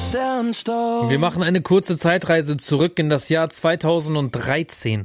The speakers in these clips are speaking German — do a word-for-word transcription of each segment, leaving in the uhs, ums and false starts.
Wir machen eine kurze Zeitreise zurück in das Jahr zweitausenddreizehn.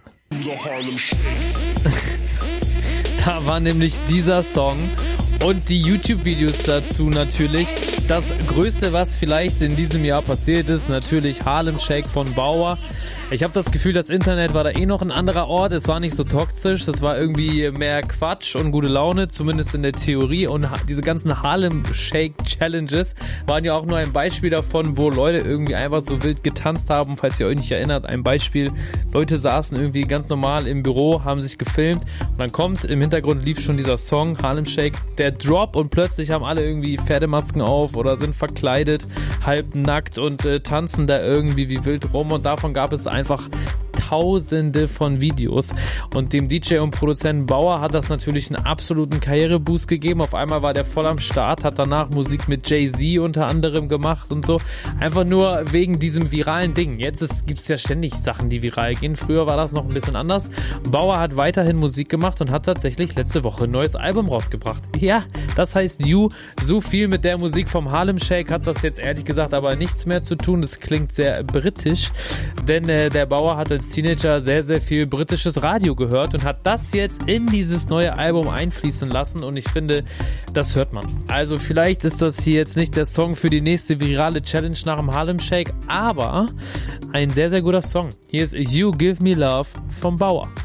Da war nämlich dieser Song und die YouTube-Videos dazu natürlich. Das Größte, was vielleicht in diesem Jahr passiert ist, natürlich Harlem Shake von Bauer. Ich habe das Gefühl, das Internet war da eh noch ein anderer Ort. Es war nicht so toxisch, es war irgendwie mehr Quatsch und gute Laune, zumindest in der Theorie. Und diese ganzen Harlem Shake Challenges waren ja auch nur ein Beispiel davon, wo Leute irgendwie einfach so wild getanzt haben. Falls ihr euch nicht erinnert, ein Beispiel. Leute saßen irgendwie ganz normal im Büro, haben sich gefilmt und dann kommt, im Hintergrund lief schon dieser Song, Harlem Shake, der Drop und plötzlich haben alle irgendwie Pferdemasken auf oder sind verkleidet, halb nackt und äh, tanzen da irgendwie wie wild rum und davon gab es einfach Tausende von Videos und dem D J und Produzenten Bauer hat das natürlich einen absoluten Karriereboost gegeben. Auf einmal war der voll am Start, hat danach Musik mit Jay-Z unter anderem gemacht und so. Einfach nur wegen diesem viralen Ding. Jetzt gibt es ja ständig Sachen, die viral gehen. Früher war das noch ein bisschen anders. Bauer hat weiterhin Musik gemacht und hat tatsächlich letzte Woche ein neues Album rausgebracht. Ja, das heißt You. So viel mit der Musik vom Harlem Shake hat das jetzt ehrlich gesagt aber nichts mehr zu tun. Das klingt sehr britisch, denn äh, der Bauer hat als Teenager sehr, sehr viel britisches Radio gehört und hat das jetzt in dieses neue Album einfließen lassen und ich finde, das hört man. Also vielleicht ist das hier jetzt nicht der Song für die nächste virale Challenge nach dem Harlem Shake, aber ein sehr, sehr guter Song. Hier ist You Give Me Love vom Bauer.